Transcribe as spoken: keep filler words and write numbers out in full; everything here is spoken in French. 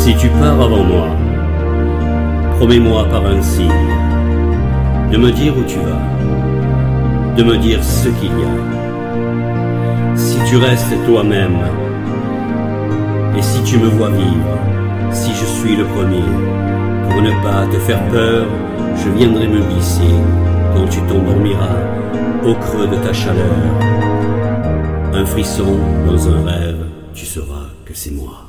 Si tu pars avant moi, promets-moi par un signe de me dire où tu vas, de me dire ce qu'il y a. Si tu restes toi-même, et si tu me vois vivre, si je suis le premier, pour ne pas te faire peur, je viendrai me glisser quand tu t'endormiras au creux de ta chaleur. Un frisson dans un rêve, tu sauras que c'est moi.